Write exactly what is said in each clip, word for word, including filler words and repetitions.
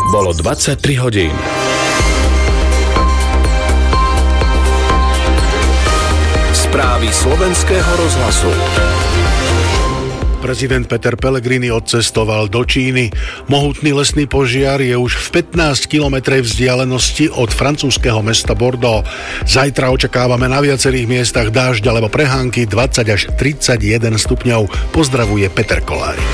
Bolo dvadsaťtri hodín. Správy slovenského rozhlasu. Prezident Peter Pellegrini odcestoval do Číny. Mohutný lesný požiar je už v pätnásťkilometrovej vzdialenosti od francúzskeho mesta Bordeaux. Zajtra očakávame na viacerých miestach dážď alebo prehánky dvadsať až tridsaťjeden stupňov. Pozdravuje Peter Kolárik.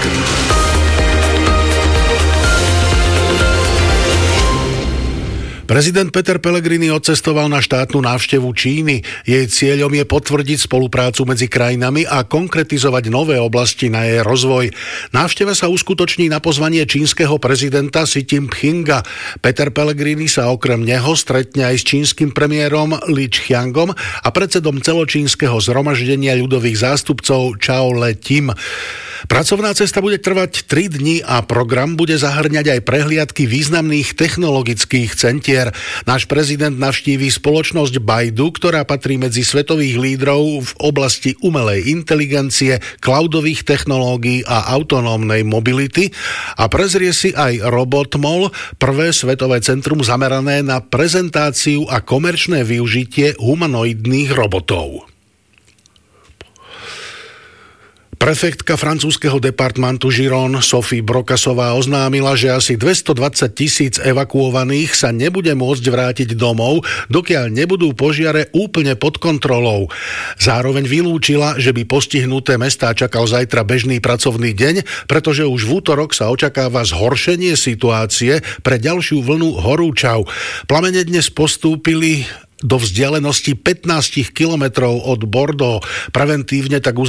Prezident Peter Pellegrini odcestoval na štátnu návštevu Číny. Jej cieľom je potvrdiť spoluprácu medzi krajinami a konkretizovať nové oblasti na jej rozvoj. Návšteva sa uskutoční na pozvanie čínskeho prezidenta Xi Jinpinga. Peter Pellegrini sa okrem neho stretne aj s čínskym premiérom Li Qiangom a predsedom celočínskeho zhromaždenia ľudových zástupcov Chao Le-Tim. Pracovná cesta bude trvať tri dni a program bude zahŕňať aj prehliadky významných technologických centier. Náš prezident navštíví spoločnosť Baidu, ktorá patrí medzi svetových lídrov v oblasti umelej inteligencie, cloudových technológií a autonómnej mobility a prezrie si aj Robotmall, prvé svetové centrum zamerané na prezentáciu a komerčné využitie humanoidných robotov. Prefektka francúzskeho departmantu Giron Sophie Brokasová oznámila, že asi dvestodvadsať tisíc evakuovaných sa nebude môcť vrátiť domov, dokiaľ nebudú požiare úplne pod kontrolou. Zároveň vylúčila, že by postihnuté mestá čakal zajtra bežný pracovný deň, pretože už v útorok sa očakáva zhoršenie situácie pre ďalšiu vlnu horúčav. Plamene dnes postúpili do vzdialenosti pätnásť kilometrov od Bordeaux. Preventívne tak